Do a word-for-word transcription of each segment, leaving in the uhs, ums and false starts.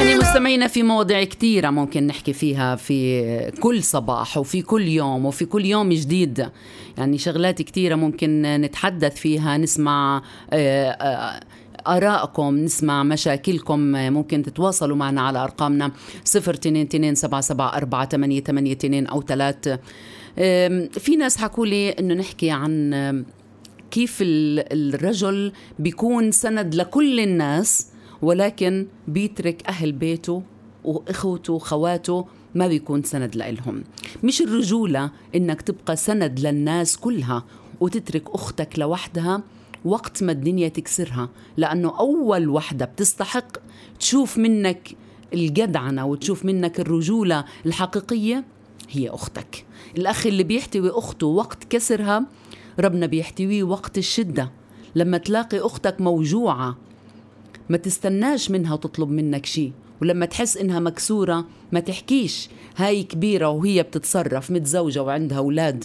يعني مستمعينا في مواضيع كتيرة ممكن نحكي فيها في كل صباح وفي كل يوم وفي كل يوم جديد. يعني شغلات كتيرة ممكن نتحدث فيها، نسمع آراءكم، نسمع مشاكلكم. ممكن تتواصلوا معنا على أرقامنا صفر تنين تنين سبعة سبعة أربعة تمانية تمانية تنين أو ثلاث. في ناس حكوا لي إنه نحكي عن كيف الرجل بيكون سند لكل الناس ولكن بيترك أهل بيته وإخوته وخواته ما بيكون سند لإلهم. مش الرجولة إنك تبقى سند للناس كلها وتترك أختك لوحدها وقت ما الدنيا تكسرها، لأنه أول وحدة بتستحق تشوف منك الجدعنة وتشوف منك الرجولة الحقيقية هي أختك. الأخ اللي بيحتوي أخته وقت كسرها ربنا بيحتويه وقت الشدة. لما تلاقي أختك موجوعة ما تستناش منها تطلب منك شيء، ولما تحس إنها مكسورة ما تحكيش هاي كبيرة وهي بتتصرف متزوجة وعندها أولاد.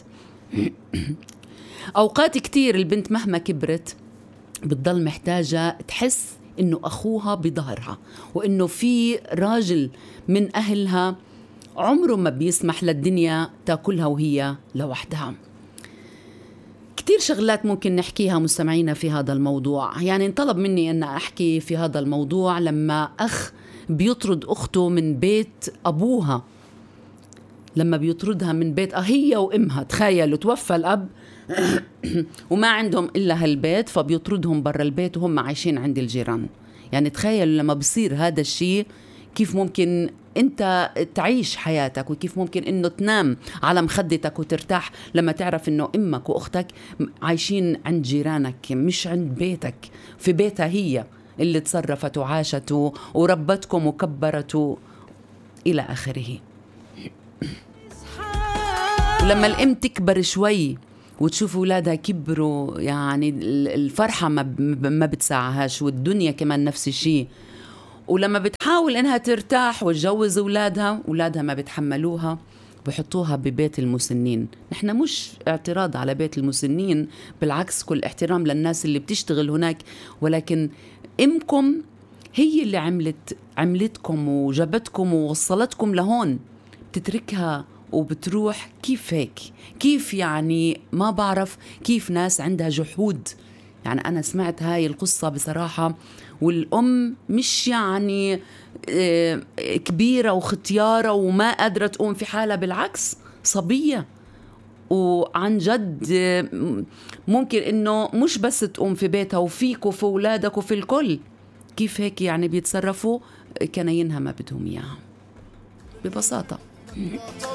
أوقات كتير البنت مهما كبرت بتضل محتاجة تحس إنه أخوها بظهرها وإنه في راجل من أهلها عمره ما بيسمح للدنيا تاكلها وهي لوحدها. كتير شغلات ممكن نحكيها مستمعينا في هذا الموضوع. يعني انطلب مني أن أحكي في هذا الموضوع لما أخ بيطرد أخته من بيت أبوها، لما بيطردها من بيت هي وإمها. تخيلوا توفى الأب وما عندهم إلا هالبيت، فبيطردهم برا البيت وهم عايشين عند الجيران. يعني تخيلوا لما بصير هذا الشيء كيف ممكن انت تعيش حياتك، وكيف ممكن انه تنام على مخدتك وترتاح لما تعرف انه امك واختك عايشين عند جيرانك مش عند بيتك، في بيتها هي اللي تصرفت وعاشت وربتكم وكبرت الى اخره. لما الام تكبر شوي وتشوف أولادها كبروا، يعني الفرحة ما بتساعهاش، والدنيا كمان نفس الشيء. ولما بتحاول إنها ترتاح وتجوز أولادها، أولادها ما بتحملوها، بحطوها ببيت المسنين. نحن مش اعتراض على بيت المسنين، بالعكس كل احترام للناس اللي بتشتغل هناك، ولكن أمكم هي اللي عملت عملتكم وجابتكم ووصلتكم لهون، بتتركها وبتروح. كيف هيك؟ كيف يعني؟ ما بعرف كيف ناس عندها جحود. يعني أنا سمعت هاي القصة بصراحة، والأم مش يعني كبيرة وختيارة وما قادرة تقوم في حالها، بالعكس صبية وعن جد ممكن إنه مش بس تقوم في بيتها وفيك وفي أولادك وفي الكل. كيف هيك يعني بيتصرفوا؟ كناينها ما بدهم إياها ببساطة.